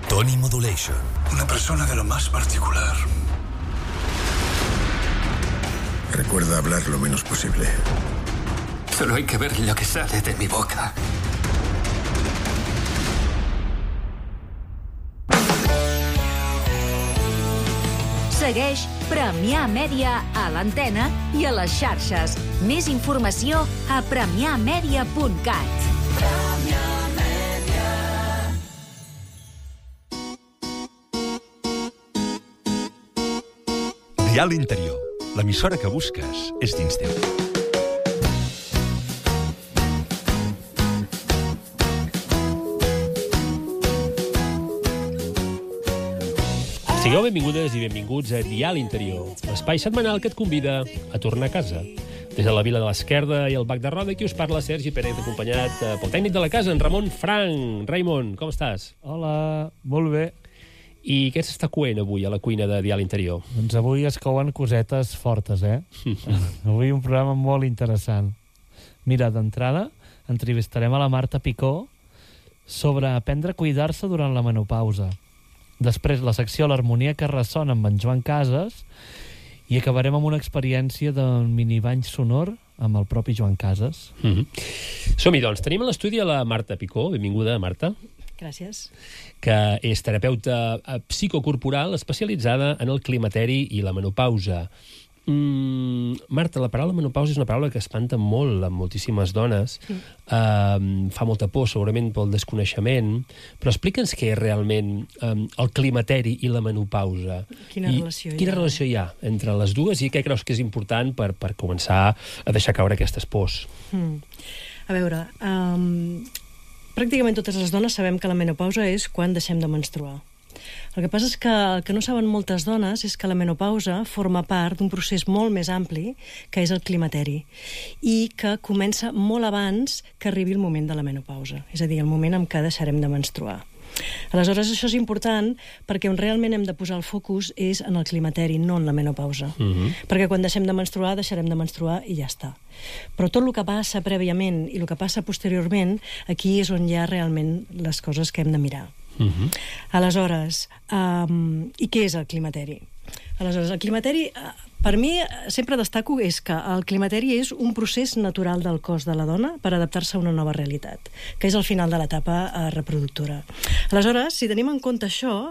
Tony Modulation. Una persona de lo más particular. Recuerda hablar lo menos posible. Solo hay que ver lo que sale de mi boca. Segueix Premià Mèdia a l'antena i a les xarxes. Més informació a premiamedia.cat. Dial Interior. L'emissora que busques és dins teu. Sigueu benvingudes i benvinguts a Dial Interior, l'espai setmanal que et convida a tornar a casa. Des de la Vila de l'Esquerda i el Bac de Roda, aquí us parla Sergi Pérez, acompanyat pel tècnic de la casa, en Ramon Frank. Raimon, com estàs? Hola, molt bé. I què s'està coent avui a la cuina de Dial Interior? Doncs avui es couen cosetes fortes, Avui un programa molt interessant. Mira, d'entrada, entrevistarem a la Marta Picó sobre aprendre a cuidar-se durant la menopausa. Després, la secció L'harmonia que ressona amb en Joan Casas i acabarem amb una experiència d'un minibany sonor amb el propi Joan Casas. Som-hi, doncs. Tenim a l'estudi a la Marta Picó. Benvinguda, Marta. Gràcies. Que és terapeuta psicocorporal especialitzada en el climateri i la menopausa. Marta, la paraula menopausa és una paraula que espanta molt a moltíssimes dones. Fa molta por, segurament, pel desconeixement. Però explica'ns què és realment el climateri i la menopausa. Quina relació hi ha entre les dues i què creus que és important per començar a deixar caure aquestes pors? A veure, pràcticament totes les dones sabem que la menopausa és quan deixem de menstruar. El que passa és que el que no saben moltes dones és que la menopausa forma part d'un procés molt més ampli, que és el climateri, i que comença molt abans que arribi el moment de la menopausa, és a dir, el moment en què deixarem de menstruar. Aleshores, això és important perquè on realment hem de posar el focus és en el climateri, no en la menopausa. Perquè quan deixem de menstruar, deixarem de menstruar i ja està. Però tot el que passa prèviament i el que passa posteriorment, aquí és on hi ha realment les coses que hem de mirar. Aleshores, i què és el climateri? Aleshores, el climateri, per mi, sempre destaco és que el climateri és un procés natural del cos de la dona per adaptar-se a una nova realitat, que és el final de l'etapa reproductora. Aleshores, si tenim en compte això,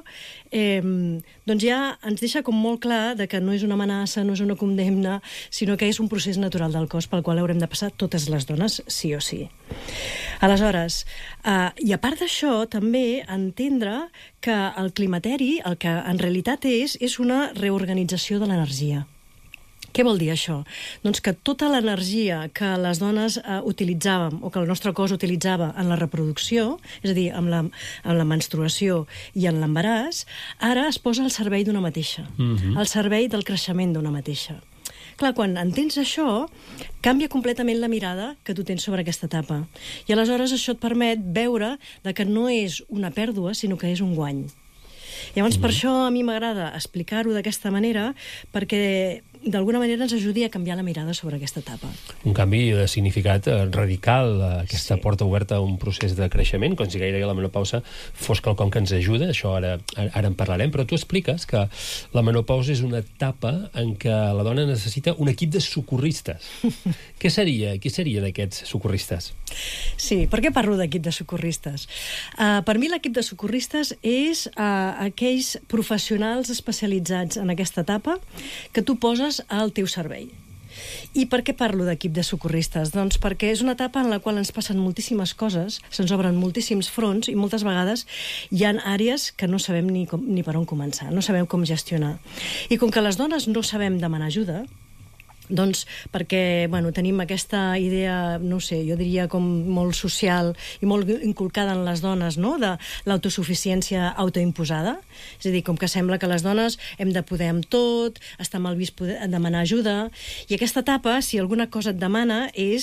doncs ja ens deixa com molt clar de que no és una amenaça, no és una condemna, sinó que és un procés natural del cos pel qual haurem de passar totes les dones, sí o sí. Aleshores, i a part d'això, també entendre que el climateri, el que en realitat és una reorganització de l'energia. Què vol dir això? Doncs que tota l'energia que les dones utilitzàvem o que el nostre cos utilitzava en la reproducció, és a dir, en la menstruació i en l'embaràs, ara es posa al servei d'una mateixa, al servei del creixement d'una mateixa. Clar, quan entens això, canvia completament la mirada que tu tens sobre aquesta etapa. I aleshores això et permet veure que no és una pèrdua, sinó que és un guany. Llavors, per això a mi m'agrada explicar-ho d'aquesta manera, perquè d'alguna manera ens ajudi a canviar la mirada sobre aquesta etapa. Un canvi de significat radical, aquesta porta oberta a un procés de creixement, com si gairebé la menopausa fos quelcom que ens ajuda, això ara en parlarem, però tu expliques que la menopausa és una etapa en què la dona necessita un equip de socorristes. Qui serien aquests socorristes? Sí, per què parlo d'equip de socorristes? Per mi l'equip de socorristes és aquells professionals especialitzats en aquesta etapa que tu poses al teu servei. I per què parlo d'equip de socorristes? Doncs perquè és una etapa en la qual ens passen moltíssimes coses, se'ns obren moltíssims fronts i moltes vegades hi ha àrees que no sabem ni per on començar, no sabem com gestionar. I com que les dones no sabem demanar ajuda, doncs perquè tenim aquesta idea, no sé, jo diria com molt social i molt inculcada en les dones, no?, de l'autosuficiència autoimposada. És a dir, com que sembla que les dones hem de poder amb tot, està mal vist demanar ajuda, i aquesta etapa, si alguna cosa et demana, és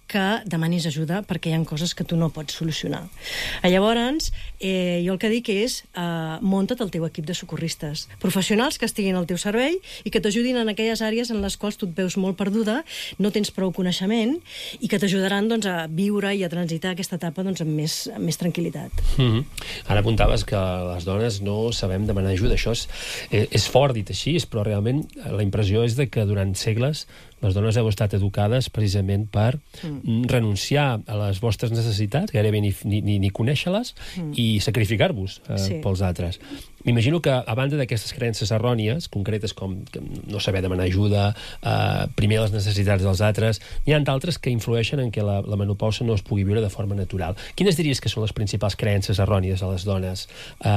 que demanis ajuda perquè hi ha coses que tu no pots solucionar. Llavors, jo el que dic és munta't el teu equip de socorristes, professionals que estiguin al teu servei i que t'ajudin en aquelles àrees en les quals tu et veus molt perduda, no tens prou coneixement i que t'ajudaran doncs, a viure i a transitar aquesta etapa doncs, amb més tranquil·litat. Ara apuntaves que les dones no sabem demanar ajuda. Això és fort dit així, però realment la impressió és de que durant segles les dones heu estat educades precisament per renunciar a les vostres necessitats, gairebé ni conèixer-les, i sacrificar-vos pels altres. M'imagino que, a banda d'aquestes creences errònies, concretes com no saber demanar ajuda, primer les necessitats dels altres, n'hi ha d'altres que influeixen en què la menopausa no es pugui viure de forma natural. Quines diries que són les principals creences errònies a les dones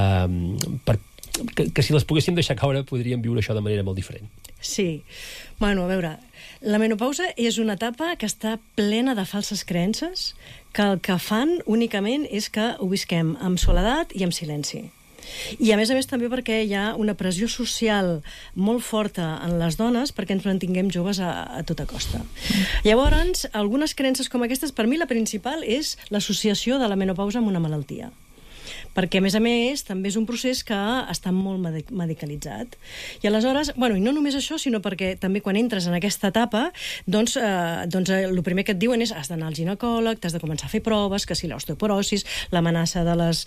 que si les poguéssim deixar caure podríem viure això de manera molt diferent? Sí. Bueno, a veure, la menopausa és una etapa que està plena de falses creences que el que fan únicament és que ho visquem amb soledat i amb silenci. I a més també perquè hi ha una pressió social molt forta en les dones perquè ens mantinguem joves a tota costa. Llavors, algunes creences com aquestes, per mi la principal és l'associació de la menopausa amb una malaltia. Perquè, a més, també és un procés que està molt medicalitzat. I aleshores, i no només això, sinó perquè també quan entres en aquesta etapa, doncs el primer que et diuen és has d'anar al ginecòleg, t'has de començar a fer proves, que si l'osteoporosis, l'amenaça de les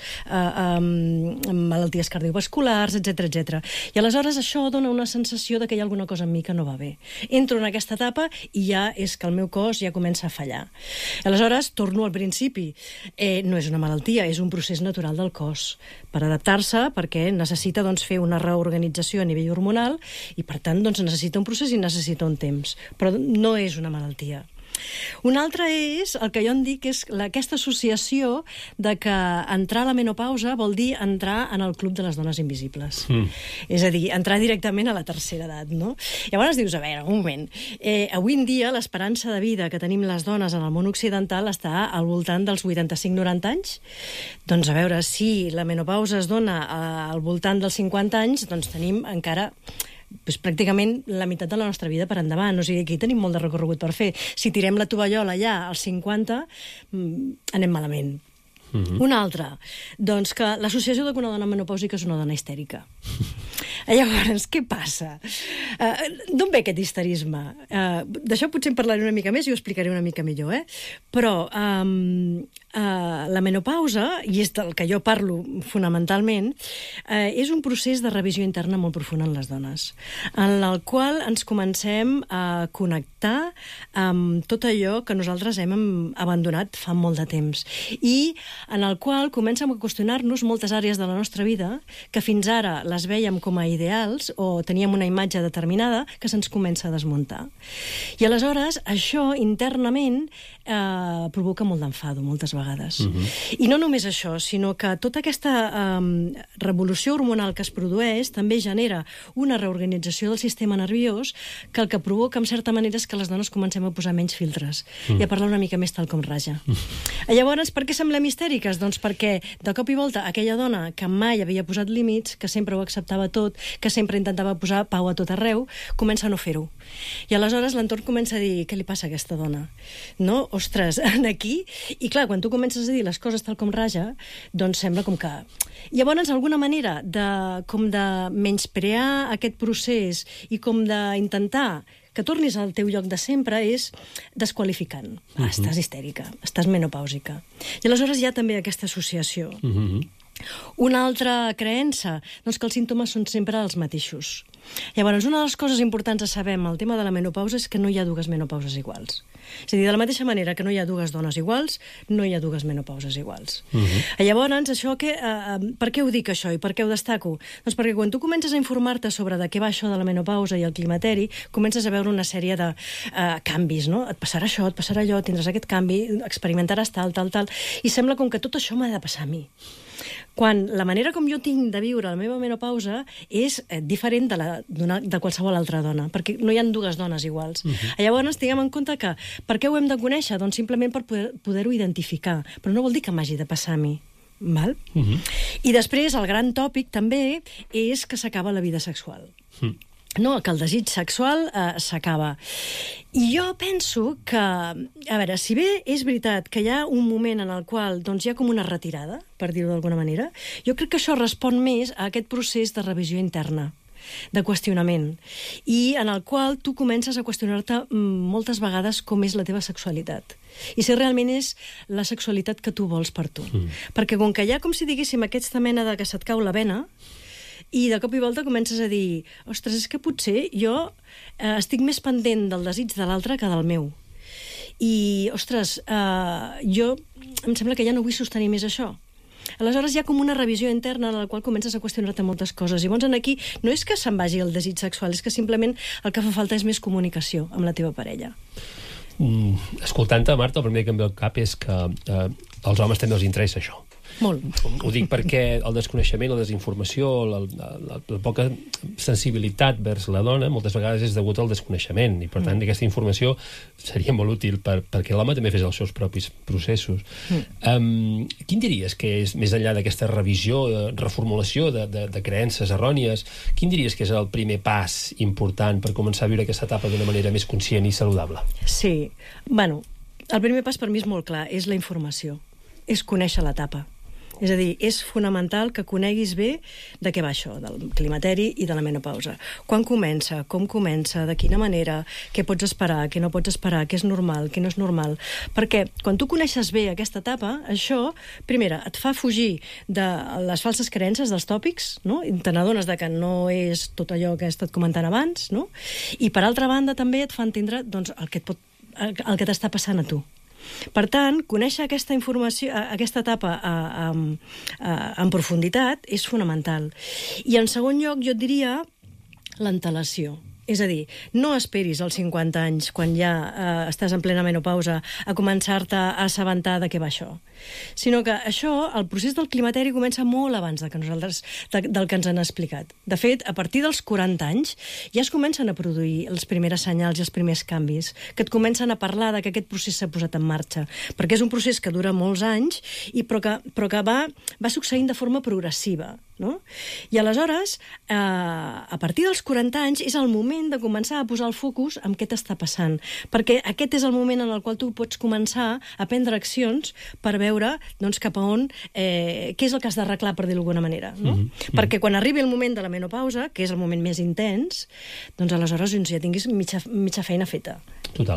malalties cardiovasculars, etc. I aleshores això dona una sensació de que hi ha alguna cosa en mi que no va bé. Entro en aquesta etapa i ja és que el meu cos ja comença a fallar. Aleshores, torno al principi. No és una malaltia, és un procés natural del cos per adaptar-se, perquè necessita fer una reorganització a nivell hormonal i, per tant, necessita un procés i necessita un temps. Però no és una malaltia. Un altre és, el que jo en dic, és aquesta associació de que entrar a la menopausa vol dir entrar en el club de les dones invisibles. És a dir, entrar directament a la tercera edat, no? Llavors dius, a veure, un moment, avui en dia l'esperança de vida que tenim les dones en el món occidental està al voltant dels 85-90 anys. Doncs a veure, si la menopausa es dona al voltant dels 50 anys, doncs tenim encara pràcticament la meitat de la nostra vida per endavant. O sigui, aquí tenim molt de recorregut per fer. Si tirem la tovallola allà als 50, anem malament. Un altre, doncs que l'associació de que una dona menopàusica és una dona histèrica. Llavors, què passa? D'on ve aquest histerisme? D'això potser en parlaré una mica més i ho explicaré una mica millor, Però la menopausa, i és del que jo parlo fonamentalment, és un procés de revisió interna molt profunda en les dones, en el qual ens comencem a connectar amb tot allò que nosaltres hem abandonat fa molt de temps i en el qual comencem a qüestionar-nos moltes àrees de la nostra vida que fins ara les vèiem com a ideals o teníem una imatge determinada que se'ns comença a desmuntar. I aleshores això internament provoca molt d'enfado moltes vegades. I no només això, sinó que tota aquesta revolució hormonal que es produeix també genera una reorganització del sistema nerviós que el que provoca, en certa manera, és que les dones comencem a posar menys filtres i a parlar una mica més tal com raja. Llavors, per què semblem histèriques? Doncs perquè, de cop i volta, aquella dona que mai havia posat límits, que sempre ho acceptava tot, que sempre intentava posar pau a tot arreu, comença a no fer-ho. I aleshores l'entorn comença a dir, què li passa a aquesta dona? No? Ostres, aquí... I clar, quan tu comences a dir les coses tal com raja, doncs sembla com que... Llavors, alguna manera com de menysprear aquest procés i com d'intentar que tornis al teu lloc de sempre és desqualificant. Estàs histèrica, estàs menopàusica. I aleshores hi ha també aquesta associació. Una altra creença, doncs que els símptomes són sempre els mateixos. Llavors, una de les coses importants a saber amb el tema de la menopausa és que no hi ha dues menopauses iguals. És a dir, de la mateixa manera que no hi ha dues dones iguals, no hi ha dues menopauses iguals. Llavors, això per què ho dic això i per què ho destaco? Doncs perquè quan tu comences a informar-te sobre de què va això de la menopausa i el climateri, comences a veure una sèrie de canvis, no? Et passarà això, et passarà allò, tindràs aquest canvi, experimentaràs tal, i sembla com que tot això m'ha de passar a mi. Quan la manera com jo tinc de viure la meva menopausa és diferent de qualsevol altra dona, perquè no hi ha dues dones iguals. Llavors, tinguem en compte que per què ho hem de conèixer? Doncs simplement per poder-ho identificar, però no vol dir que m'hagi de passar a mi. Val? I després, el gran tòpic també és que s'acaba la vida sexual. no, que el desig sexual s'acaba. I jo penso que, a veure, si bé és veritat que hi ha un moment en el qual doncs, hi ha com una retirada, per dir-ho d'alguna manera, jo crec que això respon més a aquest procés de revisió interna, de qüestionament, i en el qual tu comences a qüestionar-te moltes vegades com és la teva sexualitat i si realment és la sexualitat que tu vols per tu. Perquè com que hi ha, com si diguéssim, aquesta mena de que se't cau la vena, i de cop i volta comences a dir ostres, és que potser jo estic més pendent del desig de l'altre que del meu. I, ostres, jo em sembla que ja no vull sostenir més això. Aleshores hi ha com una revisió interna en la qual comences a qüestionar-te moltes coses. I llavors aquí no és que se'n vagi el desig sexual, és que simplement el que fa falta és més comunicació amb la teva parella. Escoltant-te, Marta, el primer que em ve al cap és que als homes també els interessa això. Molt. Ho dic perquè el desconeixement, la desinformació, la poca sensibilitat vers la dona moltes vegades és degut al desconeixement i per tant aquesta informació seria molt útil perquè l'home també fes els seus propis processos. Quin diries que és, més enllà d'aquesta revisió, reformulació de creences errònies, quin diries que és el primer pas important per començar a viure aquesta etapa d'una manera més conscient i saludable? Sí. Bueno, el primer pas per mi és molt clar, és la informació, és conèixer l'etapa. És a dir, és fonamental que coneguis bé de què va això, del climateri i de la menopausa. Quan comença, com comença, de quina manera, què pots esperar, què no pots esperar, què és normal, què no és normal. Perquè quan tu coneixes bé aquesta etapa, això, primera, et fa fugir de les falses creences, dels tòpics, no? I te n'adones que no és tot allò que he estat comentant abans, no? I per altra banda també et fa entendre doncs, el que t'està passant a tu. Per tant, conèixer aquesta informació, aquesta etapa en profunditat és fonamental. I en segon lloc, jo et diria l'antelació. És a dir, no esperis als 50 anys, quan ja estàs en plena menopausa, a començar-te a assabentar de què va això. Sinó que això, el procés del climateri comença molt abans del que ens han explicat. De fet, a partir dels 40 anys ja es comencen a produir els primers senyals i els primers canvis, que et comencen a parlar de que aquest procés s'ha posat en marxa. Perquè és un procés que dura molts anys, però que va succeint de forma progressiva. No? I aleshores, a partir dels 40 anys, és el moment de començar a posar el focus en què t'està passant, perquè aquest és el moment en el qual tu pots començar a prendre accions per veure doncs, cap a on, què és el que has d'arreglar, per dir-ho d'alguna manera. No? Perquè quan arribi el moment de la menopausa, que és el moment més intens, doncs aleshores ja tinguis mitja feina feta. Total.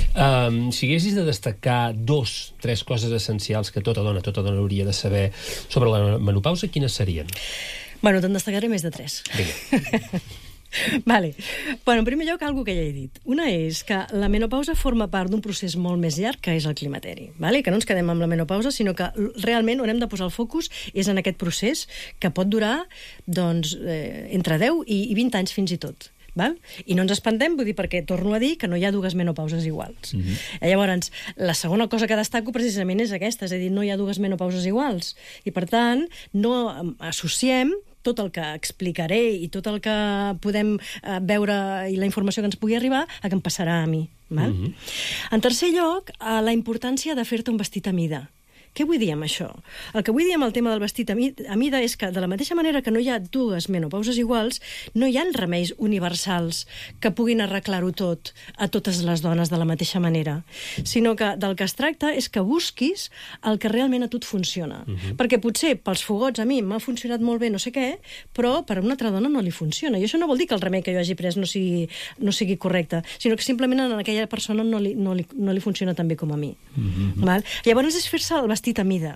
Si haguessis de destacar 2-3 coses essencials que tota dona hauria de saber sobre la menopausa, quines serien? Bueno, te'n destacaré més de 3. Vinga. Vale. Bueno, en primer lloc, algo que ja he dit. Una és que la menopausa forma part d'un procés molt més llarg que és el climateri. Vale? Que no ens quedem amb la menopausa, sinó que realment on hem de posar el focus és en aquest procés que pot durar doncs, entre 10 i 20 anys fins i tot. Val? I no ens espantem, vull dir, perquè torno a dir que no hi ha dues menopauses iguals. Llavors, la segona cosa que destaco precisament és aquesta, és a dir, no hi ha dues menopauses iguals. I, per tant, no associem tot el que explicaré i tot el que podem veure i la informació que ens pugui arribar a que em passarà a mi. Val? En tercer lloc, la importància de fer-te un vestit a mida. Què vull dir amb això? El que vull dir amb el tema del vestit a mida és que, de la mateixa manera que no hi ha dues menopauses iguals, no hi ha remeis universals que puguin arreglar-ho tot a totes les dones de la mateixa manera, sinó que del que es tracta és que busquis el que realment a tu et funciona. Perquè potser pels fogots a mi m'ha funcionat molt bé no sé què, però per a una altra dona no li funciona. I això no vol dir que el remei que jo hagi pres no sigui correcte, sinó que simplement a aquella persona no li funciona tan bé com a mi. Val? Llavors és fer-se el vestit a mida.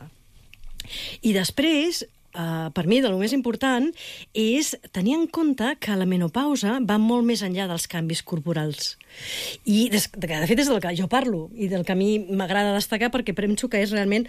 I després, per mi, el més important és tenir en compte que la menopausa va molt més enllà dels canvis corporals. I, de fet, és del que jo parlo i del que a mi m'agrada destacar perquè penso que és realment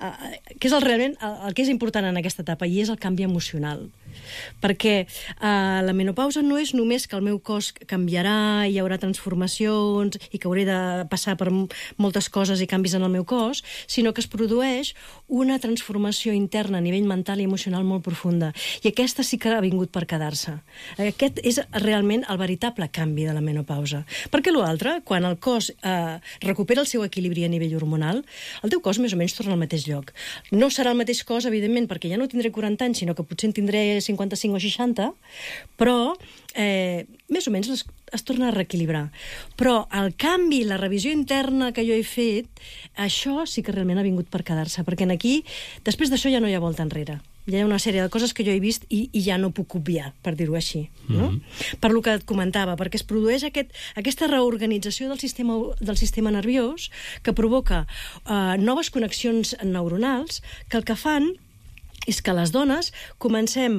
el que és important en aquesta etapa i és el canvi emocional. Perquè la menopausa no és només que el meu cos canviarà, hi haurà transformacions i que hauré de passar per moltes coses i canvis en el meu cos, sinó que es produeix una transformació interna a nivell mental i emocional molt profunda. I aquesta sí que ha vingut per quedar-se. Aquest és realment el veritable canvi de la menopausa. Perquè l'altre, quan el cos recupera el seu equilibri a nivell hormonal, el teu cos més o menys torna al mateix lloc. No serà el mateix cos, evidentment, perquè ja no tindré 40 anys, sinó que potser en tindré 55 o 60, però més o menys es torna a reequilibrar. Però el canvi, la revisió interna que jo he fet, això sí que realment ha vingut per quedar-se, perquè aquí, després d'això ja no hi ha volta enrere. Hi ha una sèrie de coses que jo he vist i ja no puc obviar, per dir-ho així. No? Per lo que et comentava, perquè es produeix aquesta reorganització del sistema nerviós que provoca noves connexions neuronals que el que fan és que les dones comencem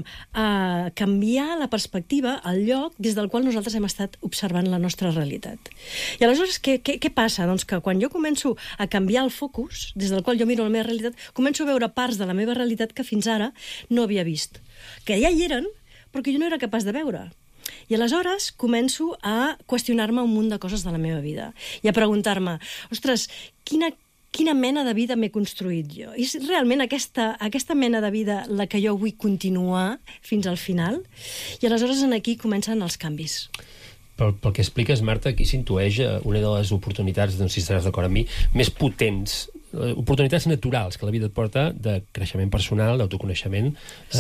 a canviar la perspectiva, el lloc des del qual nosaltres hem estat observant la nostra realitat. I aleshores, què passa? Doncs que quan jo començo a canviar el focus, des del qual jo miro la meva realitat, començo a veure parts de la meva realitat que fins ara no havia vist. Que ja hi eren, però que jo no era capaç de veure. I aleshores començo a qüestionar-me un munt de coses de la meva vida i a preguntar-me, ostres, quina mena de vida m'he construït jo? És realment aquesta mena de vida la que jo vull continuar fins al final? I aleshores aquí comencen els canvis. Pel que expliques, Marta, aquí s'intueix una de les oportunitats, doncs, si estaràs d'acord amb mi, més potents, oportunitats naturals que la vida et porta de creixement personal, d'autoconeixement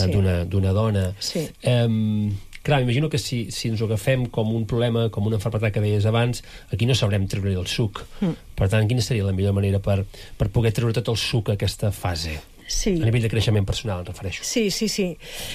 d'una dona. Sí. Clar, m'imagino que si ens ho agafem com un problema, com una malaltia que deies abans, aquí no sabrem treure el suc. Per tant, quina seria la millor manera per poder treure tot el suc a aquesta fase? Sí. A nivell de creixement personal, em refereixo. Sí.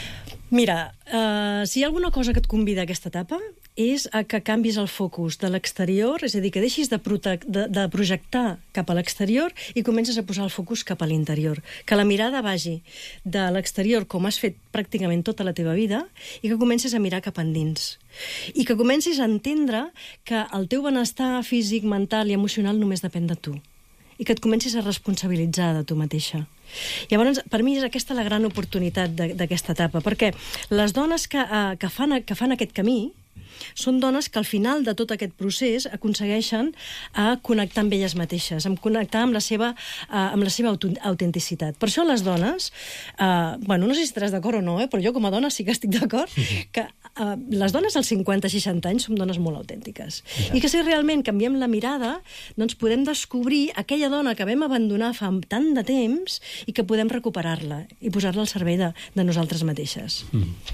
Mira, si hi ha alguna cosa que et convida a aquesta etapa és a que canvis el focus de l'exterior, és a dir, que deixis de projectar cap a l'exterior i comences a posar el focus cap a l'interior. Que la mirada vagi de l'exterior, com has fet pràcticament tota la teva vida, i que comences a mirar cap endins. I que comencis a entendre que el teu benestar físic, mental i emocional només depèn de tu. I que et comencis a responsabilitzar de tu mateixa. Llavors, per mi és aquesta la gran oportunitat d'aquesta etapa, perquè les dones que fan aquest camí són dones que al final de tot aquest procés aconsegueixen connectar amb elles mateixes, connectar amb la seva autenticitat. Per això les dones, no sé si estaràs d'acord o no, però jo com a dona sí que estic d'acord, que les dones als 50-60 anys som dones molt autèntiques. I que si realment canviem la mirada, doncs podem descobrir aquella dona que vam abandonar fa tant de temps i que podem recuperar-la i posar-la al servei de nosaltres mateixes.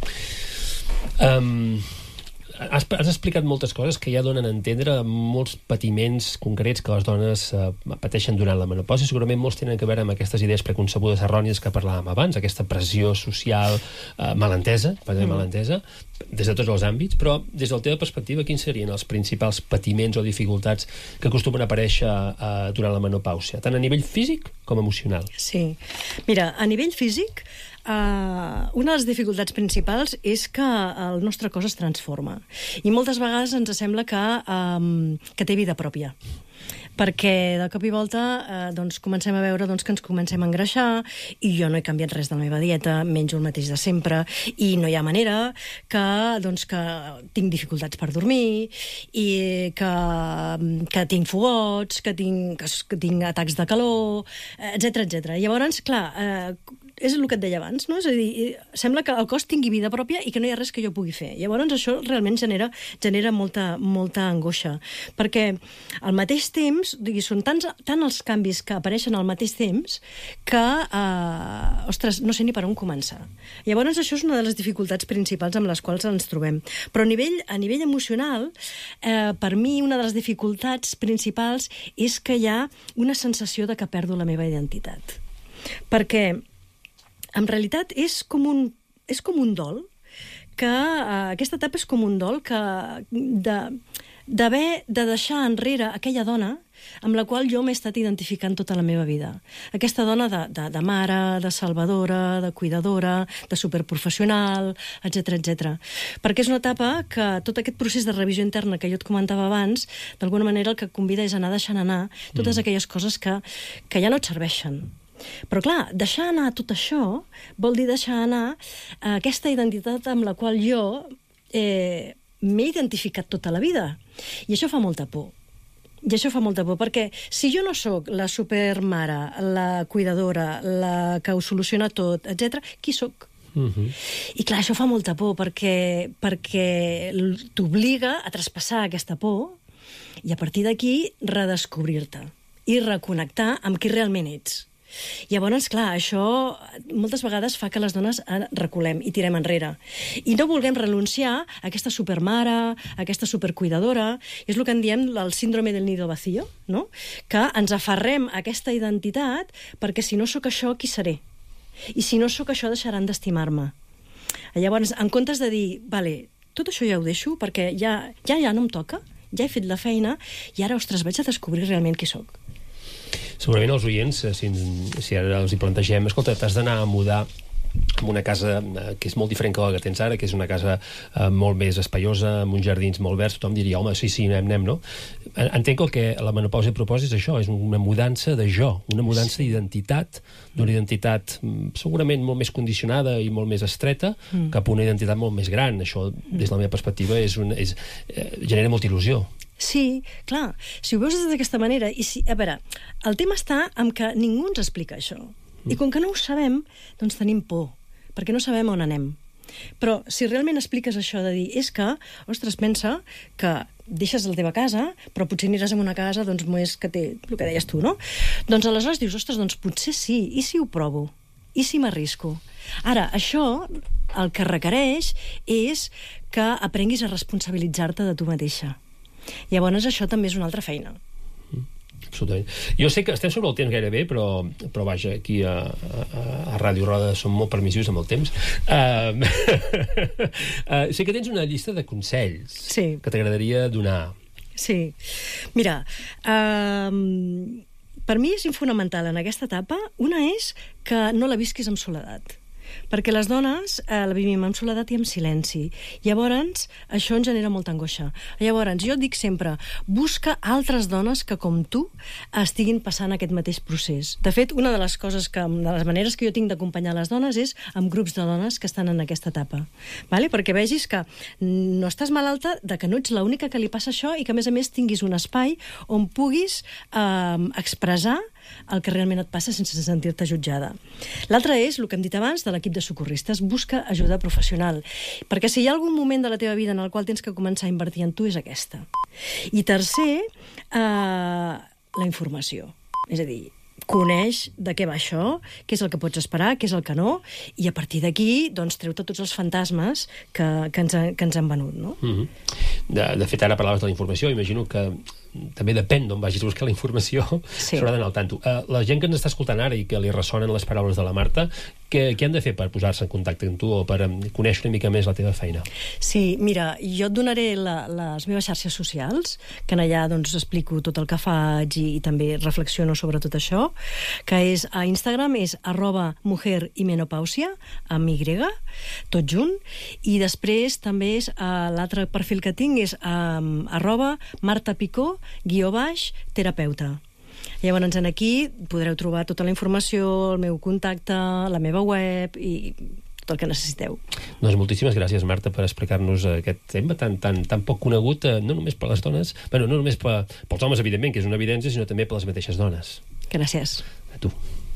Has explicat moltes coses que ja donen a entendre molts patiments concrets que les dones pateixen durant la menopausa, i segurament molts tenen a veure amb aquestes idees preconcebudes errònies que parlàvem abans, aquesta pressió social malentesa, des de tots els àmbits, però des de la teva perspectiva, quins serien els principals patiments o dificultats que acostumen a aparèixer durant la menopàusia, tant a nivell físic com emocional? Sí. Mira, a nivell físic, una de les dificultats principals és que el nostre cos es transforma. I moltes vegades ens sembla que té vida pròpia. Perquè de cop i volta comencem a veure que ens comencem a engreixar i jo no he canviat res de la meva dieta, menjo el mateix de sempre i no hi ha manera que tinc dificultats per dormir i que tinc fogots, que tinc atacs de calor, etc. Llavors, clar, és el que et deia abans, no? És a dir, sembla que el cos tingui vida pròpia i que no hi ha res que jo pugui fer. Llavors això realment genera molta angoixa, perquè al mateix temps, són tant els canvis que apareixen al mateix temps que, no sé ni per on començar. Llavors això és una de les dificultats principals amb les quals ens trobem. Però a nivell emocional, per mi una de les dificultats principals és que hi ha una sensació de que perdo la meva identitat. Perquè en realitat és com un dol, que aquesta etapa és com un dol d'haver de deixar enrere aquella dona amb la qual jo m'he estat identificant tota la meva vida. Aquesta dona de mare, de salvadora, de cuidadora, de superprofessional, etc. Perquè és una etapa que tot aquest procés de revisió interna que jo et comentava abans, d'alguna manera el que convida és anar deixant anar totes aquelles coses que ja no et serveixen. Però clar, deixar anar tot això vol dir deixar anar aquesta identitat amb la qual jo m'he identificat tota la vida. I això fa molta por. Perquè si jo no sóc la supermare, la cuidadora, la que ho soluciona tot, etc., qui sóc? I clar, això fa molta por perquè t'obliga a traspassar aquesta por i a partir d'aquí redescobrir-te i reconnectar amb qui realment ets. Llavors, clar, això moltes vegades fa que les dones reculem i tirem enrere. I no vulguem renunciar a aquesta supermare, a aquesta supercuidadora. És el que en diem el síndrome del nido vacío, no? Que ens aferrem a aquesta identitat perquè si no sóc això, qui seré? I si no sóc això, deixaran d'estimar-me. Llavors, en comptes de dir, vale, tot això ja ho deixo perquè ja no em toca, ja he fet la feina i ara, ostres, vaig a descobrir realment qui sóc. Segurament els oients, si ara els hi plantegem, escolta, t'has d'anar a mudar en una casa que és molt diferent que la que tens ara, que és una casa molt més espaiosa, amb uns jardins molt verds, tothom diria, home, sí, anem, no? Entenc que el que la menopausa proposa és això, és una mudança de jo, una mudança d'identitat, d'una identitat segurament molt més condicionada i molt més estreta, cap a una identitat molt més gran. Això, des de la meva perspectiva, genera molta il·lusió. Sí, clar, si ho veus d'aquesta manera, a veure, el tema està en que ningú ens explica això. I com que no ho sabem, doncs tenim por, perquè no sabem on anem. Però si realment expliques això de dir, és que, ostres, pensa que deixes la teva casa, però potser aniràs a una casa doncs, més que té el que deies tu, no? Doncs aleshores dius, ostres, doncs potser sí, i si ho provo? I si m'arrisco? Ara, això el que requereix és que aprenguis a responsabilitzar-te de tu mateixa. Llavors això també és una altra feina. Absolutament. Jo sé que estem sobre el temps gairebé, però vaja, aquí a Ràdio Roda som molt permissius amb el temps. Sé que tens una llista de consells que t'agradaria donar. Sí. Mira, per mi és fonamental en aquesta etapa. Una és que no la visquis amb soledat. Perquè les dones la vivim amb soledat i amb silenci. Llavors, això ens genera molta angoixa. Llavors, jo dic sempre, busca altres dones que, com tu, estiguin passant aquest mateix procés. De fet, una de les maneres que jo tinc d'acompanyar les dones és amb grups de dones que estan en aquesta etapa. Vale? Perquè vegis que no estàs malalta, que no ets l'única que li passa això i que, a més, tinguis un espai on puguis expressar el que realment et passa sense sentir-te jutjada. L'altre és, el que hem dit abans, de l'equip de socorristes. Busca ajuda professional. Perquè si hi ha algun moment de la teva vida en el qual tens que començar a invertir en tu, és aquesta. I tercer, la informació. És a dir, coneix de què va això, què és el que pots esperar, què és el que no, i a partir d'aquí, doncs, treu-te tots els fantasmes que ens han venut, no? De fet, ara parlaves de la informació, imagino que també depèn d'on vagis a buscar la informació, s'haurà d'anar al tanto. La gent que ens està escoltant ara i que li ressonen les paraules de la Marta, què han de fer per posar-se en contacte amb tu o per conèixer una mica més la teva feina? Sí, mira, jo et donaré les meves xarxes socials, que allà doncs explico tot el que faig i també reflexiono sobre tot això, que és a Instagram és @mujerymenopausia, amb Y, tot junt, i després també és l'altre perfil que tinc és @martapicó_terapeuta. Llavors, aquí podreu trobar tota la informació, el meu contacte, la meva web i tot el que necessiteu. Doncs moltíssimes gràcies, Marta, per explicar-nos aquest tema tan poc conegut, no només per les dones, no només pels homes, evidentment, que és una evidència, sinó també per les mateixes dones. Gràcies. A tu.